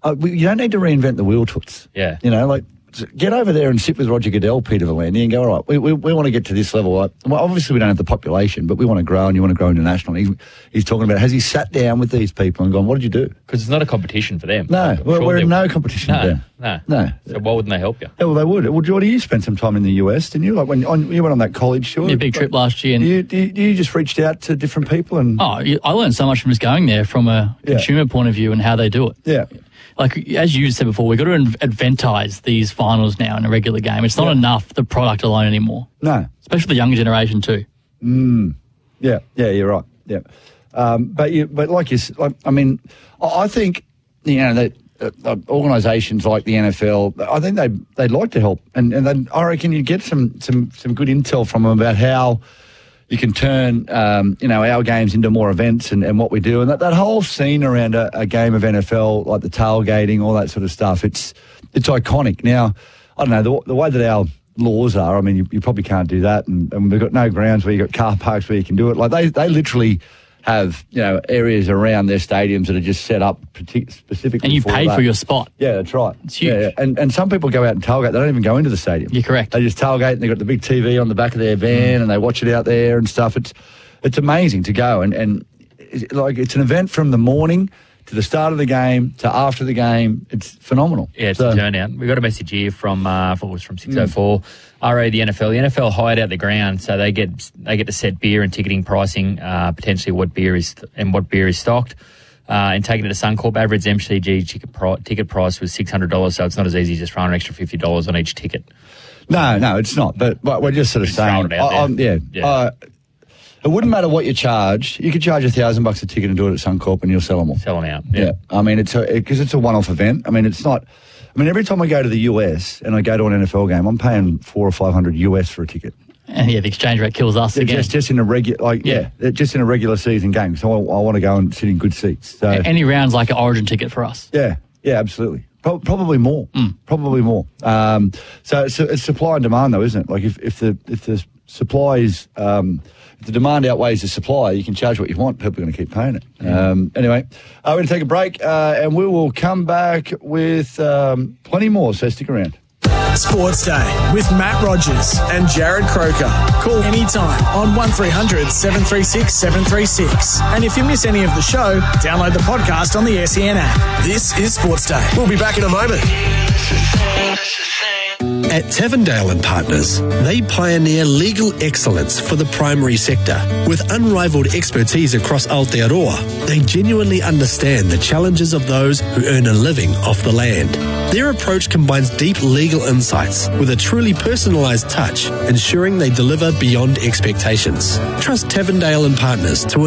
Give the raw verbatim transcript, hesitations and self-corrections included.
uh, we, you don't need to reinvent the wheel, Toots. Yeah. You know, like, get over there and sit with Roger Goodell, Peter V'landys, and go, all right, we, we, we want to get to this level. Like, well, obviously, we don't have the population, but we want to grow, and you want to grow internationally. He, he's talking about, has he sat down with these people and gone, what did you do? Because it's not a competition for them. No, I'm we're, sure we're in they- no competition No, with them. no. No. So why wouldn't they help you? Yeah, well, they would. Well, Jordy, you spent some time in the U S, didn't you? Like when on, you went on that college tour. Yeah, big trip last year. And You, you, you just reached out to different people and oh, you- I learned so much from just going there from a Yeah. consumer point of view and how they do it. yeah, Like, as you said before, we've got to inv- adventise these finals now in a regular game. It's not Yeah. enough, the product alone anymore, no, especially the younger generation too. yeah, yeah, you're right. Yeah, um, but you, but like you, s- like, I mean, I I think you know that uh, uh, organisations like the N F L, I think they they'd like to help, and and then I reckon you get some some some good intel from them about how you can turn, um, you know, our games into more events and, and what we do. And that, that whole scene around a, a game of N F L, like the tailgating, all that sort of stuff, it's it's iconic. Now, I don't know, the, the way that our laws are, I mean, you, you probably can't do that. And, and we've got no grounds where you've got car parks where you can do it. Like, they, they literally have, you know, areas around their stadiums that are just set up partic- specifically And you for pay that. for your spot. Yeah, that's right. It's huge. Yeah, yeah. And, and some people go out and tailgate. They don't even go into the stadium. You're correct. They just tailgate and they've got the big T V on the back of their van and they watch it out there and stuff. It's it's amazing to go. And, and it's, like, it's an event from the morning to the start of the game to after the game. It's phenomenal. Yeah, it's So- a turnout. We got a message here from uh, I thought it was from six oh four. R A the N F L. The N F L hired out the ground, so they get they get to set beer and ticketing pricing, uh, potentially what beer is and what beer is stocked. Uh, and taking it to Suncorp, average M C G ticket, pri- ticket price was six hundred dollars, so it's not as easy as just throwing an extra fifty dollars on each ticket. No, no, it's not. But, but we're just sort of Just saying. throwing it out I- I'm- there. yeah. Yeah. Uh, it wouldn't matter what you charge. You could charge a thousand bucks a ticket and do it at Suncorp and you'll sell them all. Sell them out. Yeah. I mean, it's a, because it's a one-off event. I mean, it's not, I mean, every time I go to the U S and I go to an N F L game, I'm paying four or five hundred U S for a ticket. And yeah, the exchange rate kills us Yeah, again. Just, just in a regular, like, yeah, Yeah. just in a regular season game. So I, I want to go and sit in good seats. So, Any round's like an Origin ticket for us. yeah, yeah, absolutely. Pro- probably more. Mm. Probably more. Um, so, so it's supply and demand, though, isn't it? Like, if, if the if the supply is, um, if the demand outweighs the supply, you can charge what you want. People are going to keep paying it. Um, anyway, uh, we're going to take a break, uh, and we will come back with um, plenty more. So stick around. Sports Day with Matt Rogers and Jared Croker. Call anytime on one three hundred seven three six seven three six. And if you miss any of the show, download the podcast on the S E N app. This is Sports Day. We'll be back in a moment. At Tevendale and Partners, they pioneer legal excellence for the primary sector. With unrivaled expertise across Aotearoa, they genuinely understand the challenges of those who earn a living off the land. Their approach combines deep legal insights with a truly personalised touch, ensuring they deliver beyond expectations. Trust Tevendale and Partners to